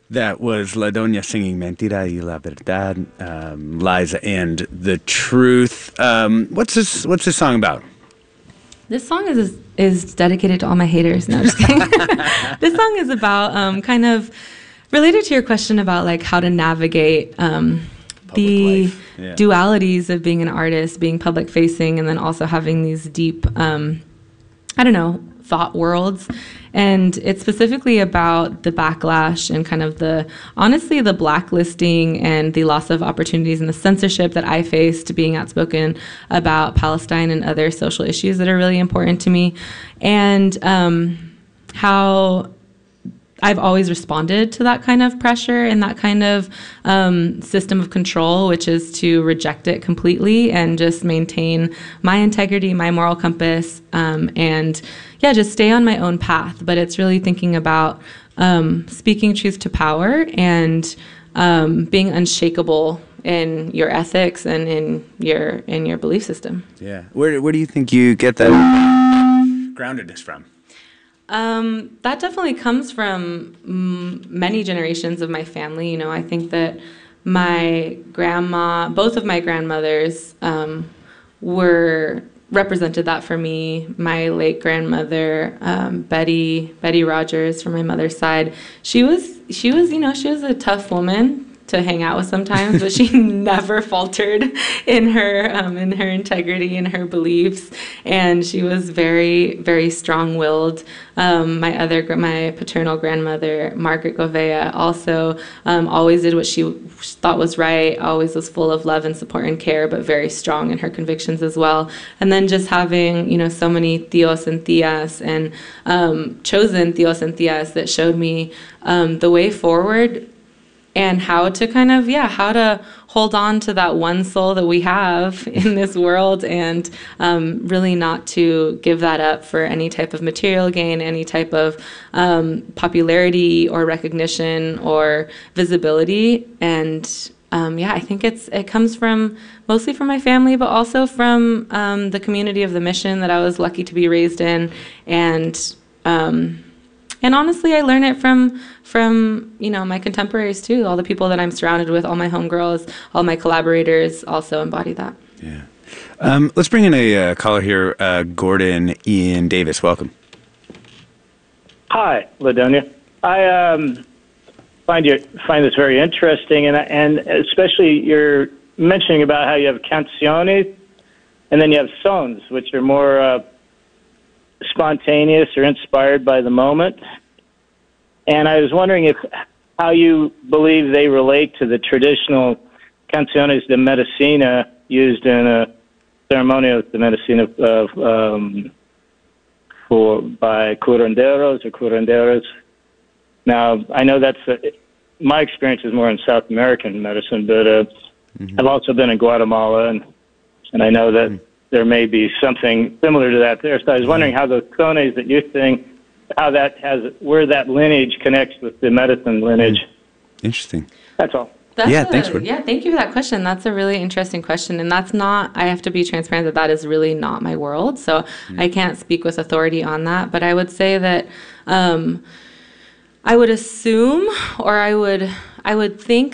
That was La Doña singing Mentira y la Verdad, Lies and the Truth. What's this song about? This song is dedicated to all my haters. No, just kidding. This song is about kind of related to your question about like how to navigate the dualities of being an artist, being public facing, and then also having these deep, thought worlds. And it's specifically about the backlash and kind of honestly, the blacklisting and the loss of opportunities and the censorship that I faced being outspoken about Palestine and other social issues that are really important to me. And how I've always responded to that kind of pressure and that kind of system of control, which is to reject it completely and just maintain my integrity, my moral compass, and just stay on my own path. But it's really thinking about speaking truth to power and being unshakable in your ethics and in your belief system. Yeah. Where do you think you get that groundedness from? That definitely comes from many generations of my family. You know, I think that my grandma, both of my grandmothers, represented that for me. My late grandmother, Betty Rogers, from my mother's side, she was a tough woman to hang out with sometimes, but she never faltered in her integrity and her beliefs, and she was very, very strong-willed. My paternal grandmother, Margaret Govea, also always did what she thought was right, always was full of love and support and care, but very strong in her convictions as well. And then just having, so many tios and tias and chosen tios and tias that showed me the way forward and how to hold on to that one soul that we have in this world, and really not to give that up for any type of material gain, any type of popularity or recognition or visibility. And I think it comes from mostly from my family, but also from the community of the mission that I was lucky to be raised in, and honestly, I learn it from my contemporaries too. All the people that I'm surrounded with, all my homegirls, all my collaborators also embody that. Yeah. Let's bring in a caller here, Gordon Ian Davis. Welcome. Hi, LaDonia. I find this very interesting, and especially you're mentioning about how you have canciones and then you have sons, which are more spontaneous or inspired by the moment. And I was wondering how you believe they relate to the traditional canciones de medicina used in a ceremonial de medicina by curanderos or curanderas. Now, I know my experience is more in South American medicine, but I've also been in Guatemala, and I know that there may be something similar to that there. So I was wondering how those sones that you sing, where that lineage connects with the medicine lineage. Interesting. That's all. Thanks for thank you for that question. That's a really interesting question, and that's not. I have to be transparent that is really not my world, so I can't speak with authority on that. But I would say that I would assume, or I would think